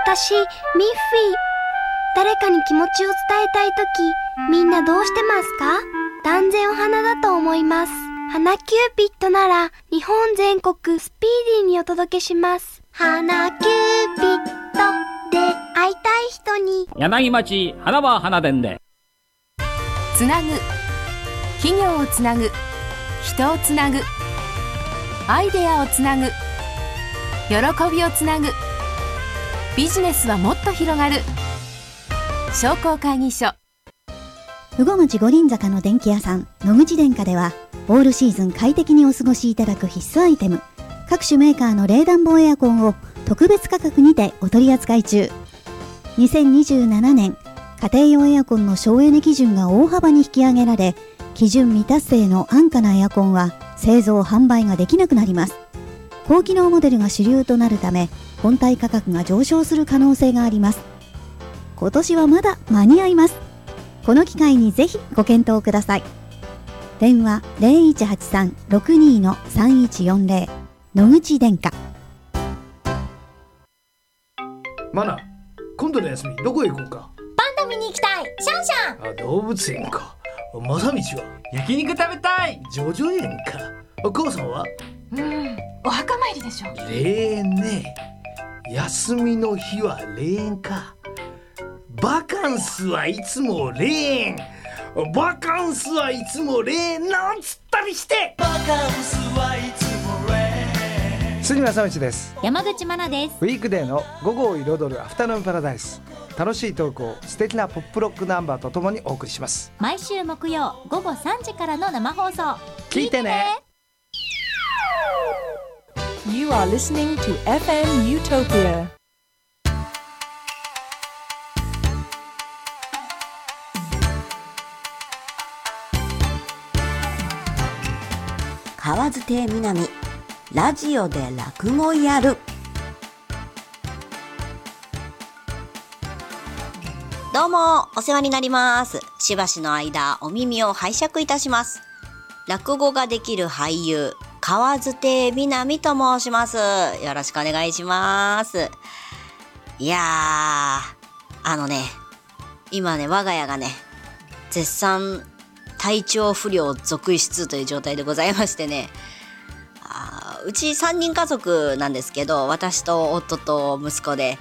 私、ミッフィー。誰かに気持ちを伝えたいとき、みんなどうしてますか？断然お花だと思います。花キューピッドなら、日本全国スピーディーにお届けします。花キューピッドで会いたい人に。 柳町花は花伝で。 つなぐ、企業をつなぐ、人をつなぐ、アイデアをつなぐ、喜びをつなぐ、ビジネスはもっと広がる。商工会議所。 羽後町五輪坂の電気屋さん野口電化では、オールシーズン快適にお過ごしいただく必須アイテム、各種メーカーの冷暖房エアコンを特別価格にてお取り扱い中。2027年家庭用エアコンの省エネ基準が大幅に引き上げられ、基準未達成の安価なエアコンは製造販売ができなくなります。高機能モデルが主流となるため、本体価格が上昇する可能性があります。今年はまだ間に合います。この機会にぜひご検討ください。電話 0183-62-3140 野口電化。 マナ、今度の休みどこへ行こうか？ パンダ見に行きたい。シャンシャン。 動物園か。まさみちは焼肉食べたい。 ジョジョ園か。母さんはお墓参りでしょ。 霊園ね。休みの日は霊園か。バカンスはいつも霊園。バカンスはいつも霊園なんつったりして。バカンスはいつも霊園。 杉正道です。 山口真奈です。 ウィークデーの午後を彩るアフタヌーンパラダイス。楽しいトークを素敵なポップロックナンバーとともにお送りします。 毎週木曜午後3時からの生放送。 聞いてね。 You are listening to FM Utopia。 河津亭南ラジオで落語やる。どうもお世話になります。しばしの間お耳を拝借いたします。落語ができる俳優河津亭南と申します。よろしくお願いします。いや今ね我が家がね絶賛体調不良続出という状態でございましてね、うち3人家族なんですけど、私と夫と息子で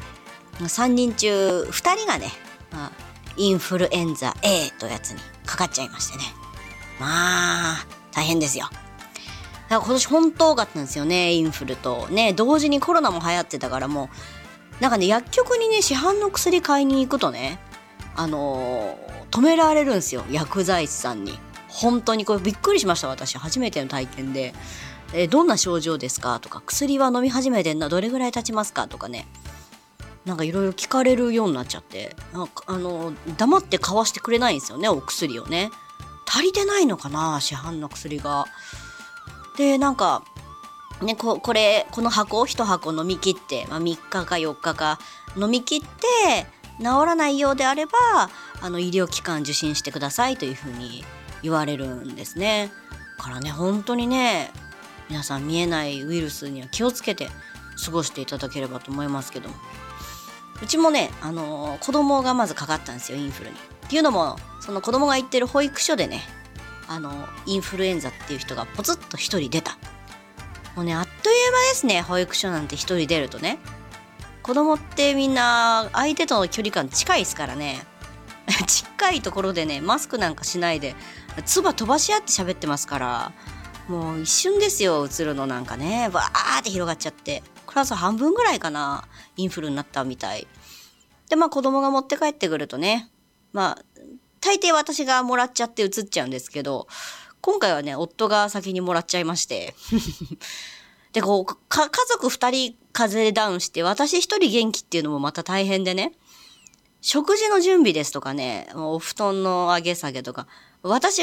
3人中2人がね、インフルエンザ A というやつにかかっちゃいましてね、まあ大変ですよ。だから今年本当多かったんですよね。インフルとね同時にコロナも流行ってたから、もうなんかね薬局にね市販の薬買いに行くとね止められるんですよ、薬剤師さんに。本当にこれびっくりしました。私初めての体験で、どんな症状ですかとか、薬は飲み始めてんのどれぐらい経ちますかとかね、なんかいろいろ聞かれるようになっちゃって、黙って買わしてくれないんですよね、お薬をね。足りてないのかな、市販の薬が。でなんかねこの箱1箱飲み切って、3日か4日か飲み切って治らないようであれば医療機関受診してくださいというふうに言われるんですね。だからね本当にね皆さん見えないウイルスには気をつけて過ごしていただければと思いますけども、うちもね子供がまずかかったんですよ、インフルに。っていうのもその子供が行ってる保育所でねインフルエンザっていう人がポツッと一人出た。もうねあっという間ですね、保育所なんて一人出るとね。子供ってみんな相手との距離感近いですからね近いところでねマスクなんかしないで唾飛ばし合って喋ってますから、もう一瞬ですよ、うつるのなんかねバーって広がっちゃって、クラス半分ぐらいかなインフルになったみたいで、子供が持って帰ってくるとね大抵私がもらっちゃってうつっちゃうんですけど、今回はね夫が先にもらっちゃいましてで家族2人風邪ダウンして私1人元気っていうのもまた大変でね、食事の準備ですとかね、お布団の上げ下げとか私